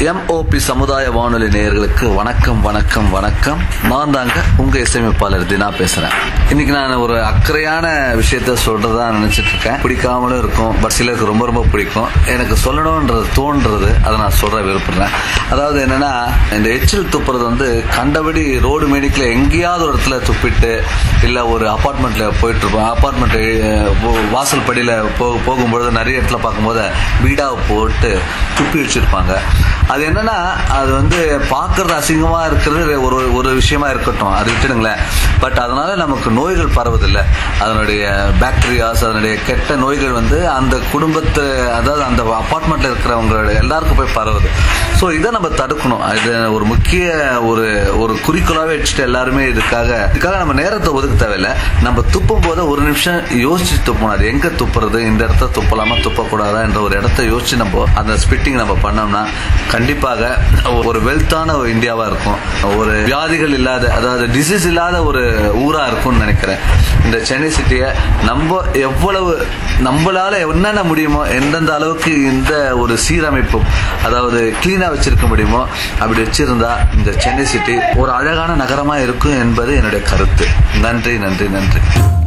MOP சமுதாய வானொலி நேயர்களுக்கு வணக்கம் வணக்கம் வணக்கம். நான் தாங்க உங்க இசையமைப்பாளர் தினா பேசுறேன். இன்னைக்கு நான் ஒரு அக்கறையான விஷயத்த சொல்றதா நினைச்சிட்டு இருக்கேன். பிடிக்காமலும் இருக்கும், பட் சிலருக்கு ரொம்ப ரொம்ப பிடிக்கும். எனக்கு சொல்லணும்ன்றது தோன்றது, அதை நான் சொல்ற விருப்பப்படுறேன். அதாவது என்னன்னா, இந்த எச்சில் துப்புறது வந்து கண்டபடி ரோடு மேடிக்கல எங்கேயாவது ஒரு இடத்துல துப்பிட்டு, இல்ல ஒரு அபார்ட்மெண்ட்ல போயிட்டு இருப்போம். அபார்ட்மெண்ட் வாசல் படியில போகும்பொழுது நிறைய இடத்துல பார்க்கும்போது பீடாவை போட்டு துப்பி வச்சிருப்பாங்க. அது என்னன்னா, அது வந்து பார்க்கறது அசிங்கமா இருக்கிறது ஒரு விஷயமா இருக்கட்டும், அது விட்டுடுங்களேன். பட் அதனால நமக்கு நோய்கள் பரவதில்லை. அதனுடைய பாக்டீரியாஸ், அதனுடைய கெட்ட நோய்கள் வந்து அந்த குடும்பத்து, அதாவது அந்த அபார்ட்மெண்ட்ல இருக்கிறவங்களோட எல்லாருக்கும் போய் பரவுது. ஸோ இதை நம்ம தடுக்கணும். இது ஒரு முக்கிய ஒரு குறிக்கோளாவே வச்சுட்டு எல்லாருமே இதுக்காக நம்ம நேரத்தை ஒதுக்க தேவையில்லை. நம்ம துப்பும் போது ஒரு நிமிஷம் யோசிச்சு துப்பணும். அது எங்க துப்புறது, இந்த இடத்த துப்பலாமா துப்பக்கூடாதா என்ற ஒரு இடத்த யோசிச்சு நம்ம அந்த ஸ்பிட்டிங் நம்ம பண்ணோம்னா கண்டிப்பாக ஒரு வெல்த்தான ஒரு இந்தியாவா இருக்கும். ஒரு வியாதிகள் இல்லாத, அதாவது டிசீஸ் இல்லாத ஒரு ஊரா இருக்கும்னு நினைக்கிறேன். இந்த சென்னை சிட்டியை நம்மளால என்னென்ன முடியுமோ, எந்தெந்த அளவுக்கு இந்த ஒரு சீரமைப்பும், அதாவது கிளீனா வச்சிருக்க முடியுமோ அப்படி வச்சிருந்தா இந்த சென்னை சிட்டி ஒரு அழகான நகரமா இருக்கும் என்பது என்னுடைய கருத்து. நன்றி நன்றி நன்றி.